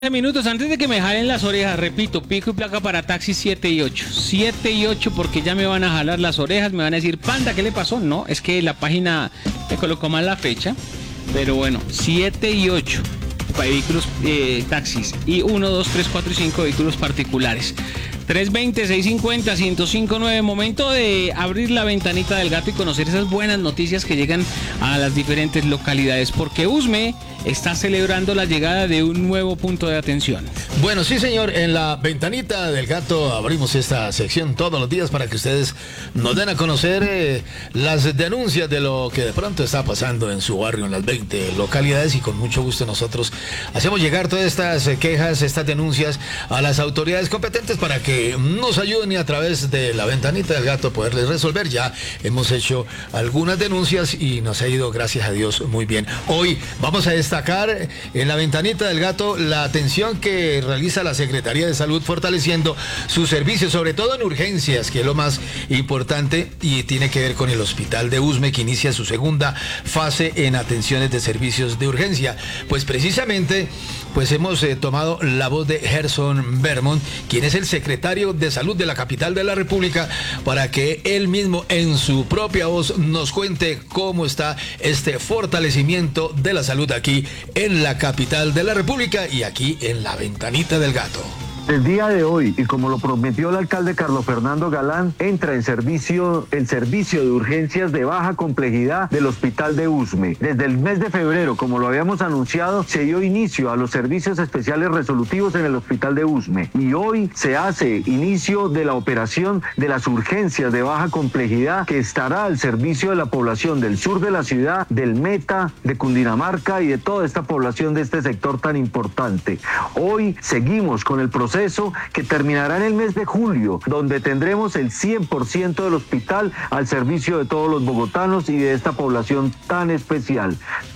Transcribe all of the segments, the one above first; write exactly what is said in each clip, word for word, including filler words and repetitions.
Minutos antes de que me jalen las orejas, repito, pico y placa para taxi siete y ocho. siete y ocho porque ya me van a jalar las orejas, me van a decir, Panda, ¿qué le pasó? No, es que la página me colocó mal la fecha, pero bueno, siete y ocho para vehículos, eh, taxis, y uno, dos, tres, cuatro y cinco vehículos particulares. tres veinte, seiscientos cincuenta, ciento cinco punto nueve. Momento de abrir la ventanita del gato y conocer esas buenas noticias que llegan a las diferentes localidades, porque Usme está celebrando la llegada de un nuevo punto de atención. Bueno, sí, señor, en la ventanita del gato abrimos esta sección todos los días para que ustedes nos den a conocer eh, las denuncias de lo que de pronto está pasando en su barrio, en las veinte localidades, y con mucho gusto nosotros hacemos llegar todas estas eh, quejas, estas denuncias a las autoridades competentes para que nos ayuden y a través de la ventanita del gato poderles resolver. Ya hemos hecho algunas denuncias y nos ha ido, gracias a Dios, muy bien. Hoy vamos a destacar en la ventanita del gato la atención que realiza la Secretaría de Salud, fortaleciendo sus servicios, sobre todo en urgencias, que es lo más importante, y tiene que ver con el hospital de Usme, que inicia su segunda fase en atenciones de servicios de urgencia. Pues precisamente pues hemos eh, tomado la voz de Gerson Vermont, quien es el secretario de Salud de la capital de la República, para que él mismo en su propia voz nos cuente cómo está este fortalecimiento de la salud aquí en la capital de la República y aquí en la ventanita del gato. El día de hoy, y como lo prometió el alcalde Carlos Fernando Galán, entra en servicio el servicio de urgencias de baja complejidad del hospital de Usme. Desde el mes de febrero, como lo habíamos anunciado, se dio inicio a los servicios especiales resolutivos en el hospital de Usme. Y hoy se hace inicio de la operación de las urgencias de baja complejidad, que estará al servicio de la población del sur de la ciudad, del Meta, de Cundinamarca y de toda esta población de este sector tan importante. Hoy seguimos con el proceso que terminará en el mes de julio, donde tendremos el cien por ciento del hospital al servicio de todos los bogotanos y de esta población tan especial.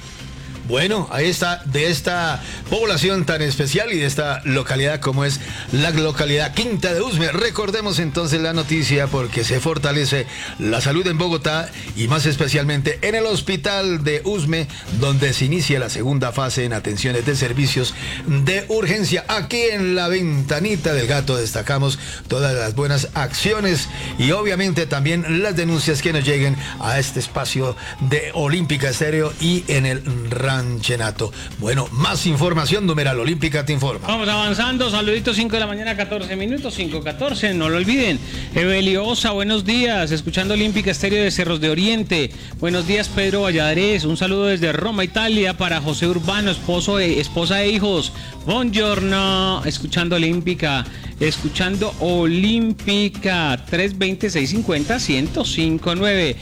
Bueno, ahí está, de esta población tan especial y de esta localidad como es la localidad Quinta de Usme. Recordemos entonces la noticia, porque se fortalece la salud en Bogotá y más especialmente en el hospital de Usme, donde se inicia la segunda fase en atenciones de servicios de urgencia. Aquí en la ventanita del gato destacamos todas las buenas acciones y obviamente también las denuncias que nos lleguen a este espacio de Olímpica Estéreo y en el Ranchenato. Bueno, más información, numeral Olímpica te informa. Vamos avanzando, saluditos, cinco de la mañana, catorce minutos, cinco catorce, no lo olviden. Eveliosa, buenos días, escuchando Olímpica Estéreo de Cerros de Oriente. Buenos días, Pedro Valladares, un saludo desde Roma, Italia, para José Urbano, esposo e, esposa e hijos. Buongiorno, escuchando Olímpica, escuchando Olímpica, tres veinte, seiscientos cincuenta, ciento cinco punto nueve.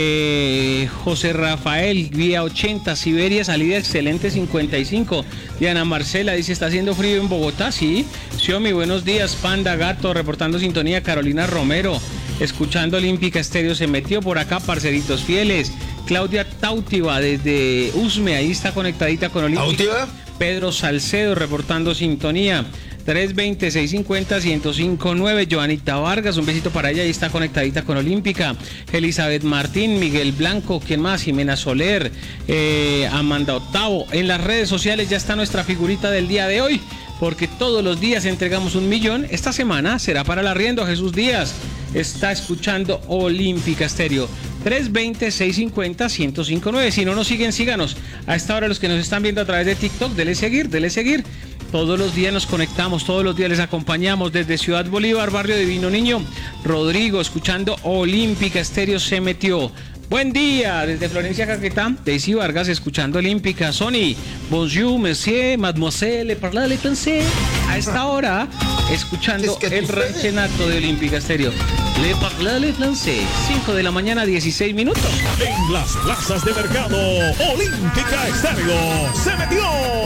Eh, José Rafael, vía ochenta, Siberia, salida excelente, cincuenta y cinco. Diana Marcela dice, ¿está haciendo frío en Bogotá? Sí. Xiomi, buenos días. Panda Gato, reportando sintonía. Carolina Romero, escuchando Olímpica Estéreo, se metió por acá, parceritos fieles. Claudia Tautiva, desde Usme, ahí está conectadita con Olímpica. ¿Tautiva? Pedro Salcedo, reportando sintonía. tres veinte, seiscientos cincuenta, ciento cinco punto nueve. Joanita Vargas, un besito para ella, ahí está conectadita con Olímpica. Elizabeth Martín, Miguel Blanco, ¿quién más? Jimena Soler, eh, Amanda Octavo. En las redes sociales ya está nuestra figurita del día de hoy, porque todos los días entregamos un millón. Esta semana será para el arriendo. Jesús Díaz está escuchando Olímpica Estéreo. tres veinte, seiscientos cincuenta, ciento cinco punto nueve. Si no nos siguen, síganos. A esta hora los que nos están viendo a través de TikTok, dele seguir, dele seguir. Todos los días nos conectamos, todos los días les acompañamos desde Ciudad Bolívar, Barrio Divino Niño. Rodrigo, escuchando Olímpica Estéreo, se metió. Buen día, desde Florencia, Caquetá. Daisy Vargas, escuchando Olímpica. Sony, bonjour, monsieur, mademoiselle, parla le pensé. A esta hora, escuchando el Ranchenato de Olímpica Estéreo. Le parla le pensé. cinco de la mañana, dieciséis minutos. En las plazas de mercado, Olímpica Estéreo se metió.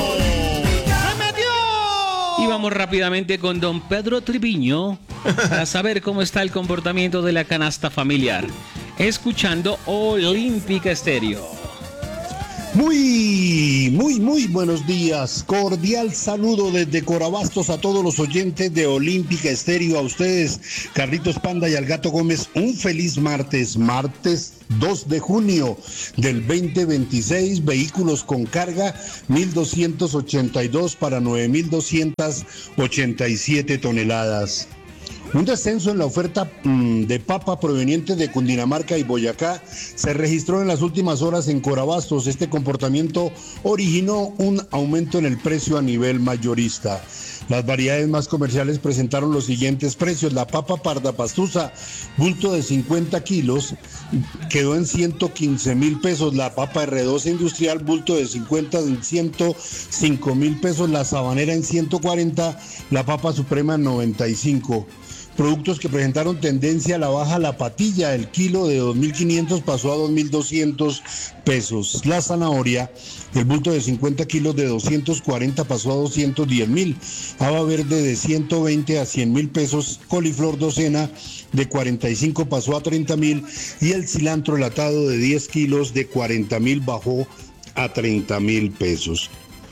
Y vamos rápidamente con don Pedro Triviño para saber cómo está el comportamiento de la canasta familiar. Escuchando Olímpica Estéreo. Muy, muy, muy buenos días. Cordial saludo desde Corabastos a todos los oyentes de Olímpica Estéreo. A ustedes, Carlitos Panda y al Gato Gómez, un feliz martes, martes dos de junio del veinte veintiséis. Vehículos con carga, mil doscientos ochenta y dos para nueve mil doscientas ochenta y siete toneladas. Un descenso en la oferta mmm, de papa proveniente de Cundinamarca y Boyacá se registró en las últimas horas en Corabastos. Este comportamiento originó un aumento en el precio a nivel mayorista. Las variedades más comerciales presentaron los siguientes precios. La papa parda pastusa, bulto de cincuenta kilos, quedó en ciento quince mil pesos. La papa R doce industrial, bulto de cincuenta en ciento cinco mil pesos. La sabanera en ciento cuarenta. La papa suprema en noventa y cinco. Productos que presentaron tendencia a la baja: la patilla, el kilo de dos mil quinientos pasó a dos mil doscientos pesos. La zanahoria, el bulto de cincuenta kilos de doscientos cuarenta pasó a doscientos diez mil. Haba verde de ciento veinte a cien mil pesos. Coliflor docena de cuarenta y cinco pasó a treinta mil. Y el cilantro enlatado de diez kilos de cuarenta mil bajó a treinta mil pesos.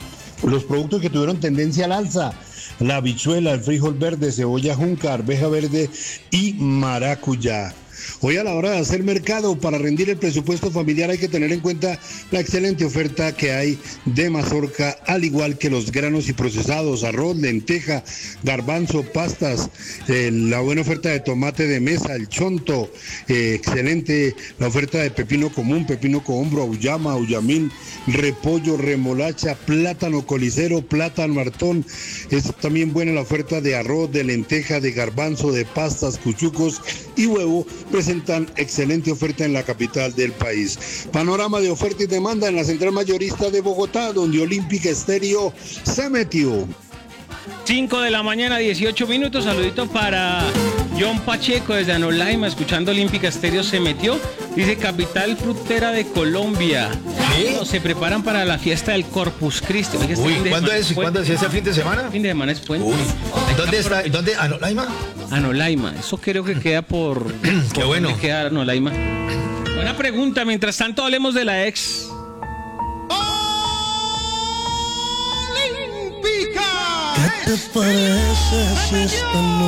Los productos que tuvieron tendencia al alza: la habichuela, el frijol verde, cebolla junca, arveja verde y maracuyá. Hoy a la hora de hacer mercado, para rendir el presupuesto familiar, hay que tener en cuenta la excelente oferta que hay de mazorca, al igual que los granos y procesados: arroz, lenteja, garbanzo, pastas, eh, la buena oferta de tomate de mesa, el chonto, eh, excelente la oferta de pepino común, pepino cohombro, auyama, auyamín, repollo, remolacha, plátano colicero, plátano hartón. Es también buena la oferta de arroz, de lenteja, de garbanzo, de pastas, cuchucos y huevo. Presentan excelente oferta en la capital del país. Panorama de oferta y demanda en la central mayorista de Bogotá, donde Olímpica Estéreo se metió. cinco de la mañana, dieciocho minutos. Saludito para John Pacheco desde Anolaima, escuchando Olímpica Estéreo se metió. Dice: capital frutera de Colombia. ¿Sí? Se preparan para la fiesta del Corpus Christi. Oiga, este Uy, fin de ¿cuándo semana es? ¿Cuándo es ese fin de semana? Fin de semana es puente. Uy, ¿dónde está? ¿Dónde? ¿Anolaima? Anolaima, eso creo que queda por... Qué por bueno. ¿dónde queda Anolaima? Buena pregunta. Mientras tanto, hablemos de la ex. ¿Qué te parece si esta noche